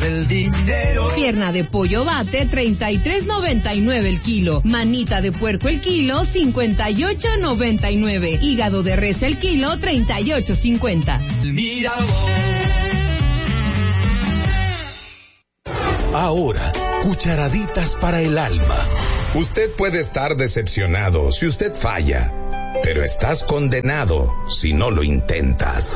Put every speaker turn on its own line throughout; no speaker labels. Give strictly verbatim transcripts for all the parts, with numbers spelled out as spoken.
el dinero.
Pierna de pollo bate, treinta y tres noventa y nueve el kilo. Manita de puerco el kilo, cincuenta y ocho noventa y nueve. Hígado de res el kilo, treinta y ocho cincuenta.
Mira vos.
Ahora, cucharaditas para el alma.
Usted puede estar decepcionado si usted falla, pero estás condenado si no lo intentas.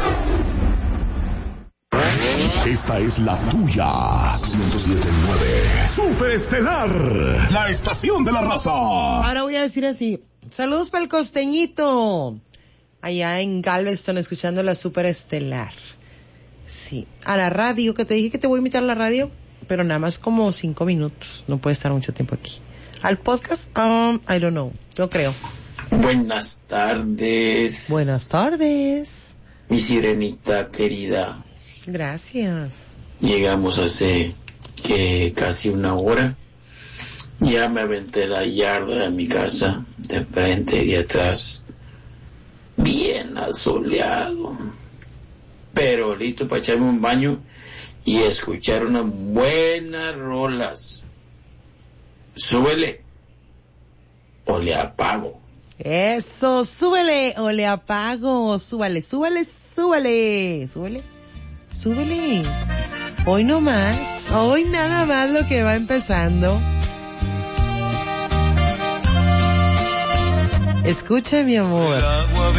Esta es la tuya. ciento siete punto nueve. Superestelar. La estación de la raza.
Ahora voy a decir así. Saludos para el costeñito. Allá en Galveston, escuchando la Superestelar. Sí. A la radio, que te dije que te voy a invitar a la radio, pero nada más como cinco minutos. No puede estar mucho tiempo aquí. Al podcast, um, I don't know. Yo creo.
Buenas tardes.
Buenas tardes.
Mi sirenita querida.
Gracias.
Llegamos hace que casi una hora. Ya me aventé la yarda de mi casa, de frente y de atrás. Bien asoleado. Pero listo para echarme un baño y escuchar unas buenas rolas. Súbele o le apago.
Eso, súbele o le apago. Súbale, súbale, súbale. Súbele, súbele. Hoy no más, hoy nada más lo que va empezando. Escucha, mi amor.